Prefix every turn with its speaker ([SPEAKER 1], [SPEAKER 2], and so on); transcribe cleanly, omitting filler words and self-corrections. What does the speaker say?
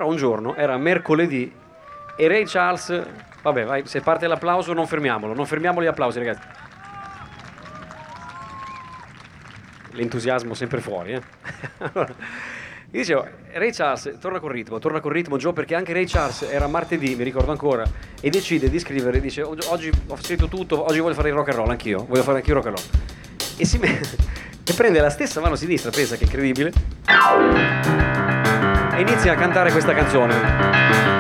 [SPEAKER 1] Però un giorno, era mercoledì, e Ray Charles... Vabbè, vai, se parte l'applauso non fermiamolo, non fermiamo gli applausi, ragazzi. L'entusiasmo sempre fuori, Allora, io dicevo, Ray Charles torna col ritmo, Joe, perché anche Ray Charles era martedì, mi ricordo ancora, e decide di scrivere, dice, oggi ho scritto tutto, oggi voglio fare il rock and roll, voglio fare anch'io rock and roll. E e prende la stessa mano sinistra, pensa che è incredibile, e inizia a cantare questa canzone.